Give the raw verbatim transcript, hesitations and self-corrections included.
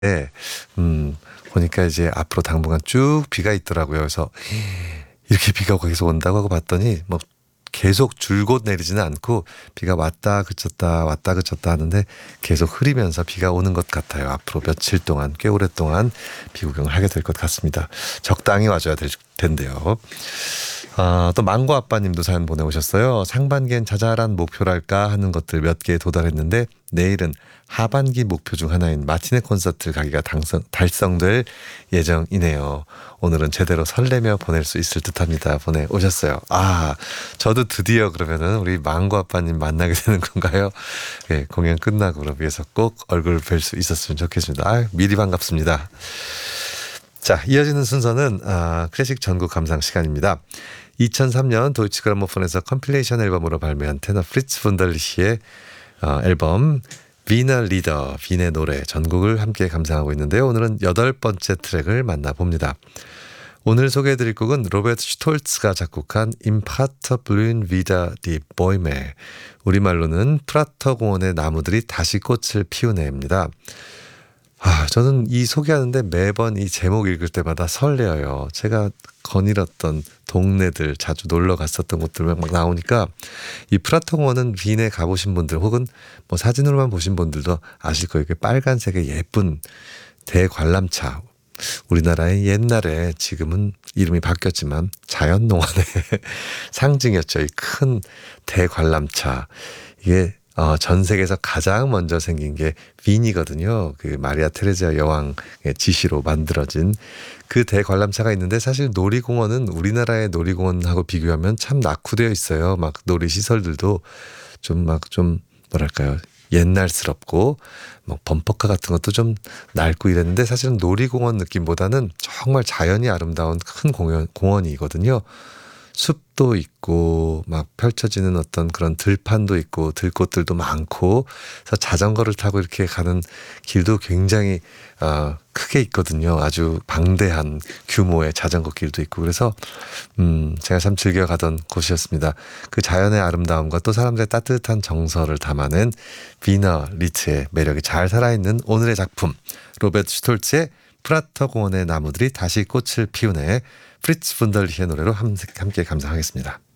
음, 보니까 이제 앞으로 당분간 쭉 비가 있더라고요. 그래서 이렇게 비가 계속 온다고 하고 봤더니 뭐 계속 줄곧 내리지는 않고 비가 왔다 그쳤다 왔다 그쳤다 하는데 계속 흐리면서 비가 오는 것 같아요. 앞으로 며칠 동안 꽤 오랫동안 비 구경을 하게 될 것 같습니다. 적당히 와줘야 될 텐데요. 아, 또 망고 아빠님도 사연 보내오셨어요. 상반기엔 자잘한 목표랄까 하는 것들 몇 개에 도달했는데 내일은 하반기 목표 중 하나인 마티네 콘서트 가기가 당성, 달성될 예정이네요. 오늘은 제대로 설레며 보낼 수 있을 듯합니다. 보내오셨어요. 아, 저도 드디어 그러면은 우리 망고 아빠님 만나게 되는 건가요? 네, 공연 끝나고 그럼 위해서 꼭 얼굴 뵐 수 있었으면 좋겠습니다. 아, 미리 반갑습니다. 자, 이어지는 순서는 아, 클래식 전국 감상 시간입니다. 이천삼 년 도이치 그라모폰에서 컴필레이션 앨범으로 발매한 테너 프리츠 분달리시의 어, 앨범 위너 리더, 빈의 노래 전곡을 함께 감상하고 있는데요. 오늘은 여덟 번째 트랙을 만나봅니다. 오늘 소개해드릴 곡은 로베르트 슈톨츠가 작곡한 Im Prater blühen wieder die Bäume, 우리말로는 프라터 공원의 나무들이 다시 꽃을 피우네입니다. 아, 저는 이 소개하는데 매번 이 제목 읽을 때마다 설레어요. 제가 거닐었던 동네들, 자주 놀러 갔었던 곳들 막 나오니까 이 프라터 공원은 빈에 가보신 분들 혹은 뭐 사진으로만 보신 분들도 아실 거예요. 이게 빨간색의 예쁜 대관람차. 우리나라의 옛날에 지금은 이름이 바뀌었지만 자연농원의 상징이었죠. 이 큰 대관람차. 이게 어, 전 세계에서 가장 먼저 생긴 게 빈이거든요. 그 마리아 테레지아 여왕의 지시로 만들어진 그 대관람차가 있는데 사실 놀이공원은 우리나라의 놀이공원하고 비교하면 참 낙후되어 있어요. 막 놀이시설들도 좀 막 좀 뭐랄까요. 옛날스럽고 뭐 범퍼카 같은 것도 좀 낡고 이랬는데 사실은 놀이공원 느낌보다는 정말 자연이 아름다운 큰 공원, 공원이거든요. 숲도 있고 막 펼쳐지는 어떤 그런 들판도 있고 들꽃들도 많고 그래서 자전거를 타고 이렇게 가는 길도 굉장히 어, 크게 있거든요. 아주 방대한 규모의 자전거 길도 있고 그래서 음, 제가 참 즐겨 가던 곳이었습니다. 그 자연의 아름다움과 또 사람들의 따뜻한 정서를 담아낸 비너 리트의 매력이 잘 살아있는 오늘의 작품 로베르트 슈톨츠의 프라터 공원의 나무들이 다시 꽃을 피우네, 프리츠 분덜리히의 노래로 함께 감상하겠습니다.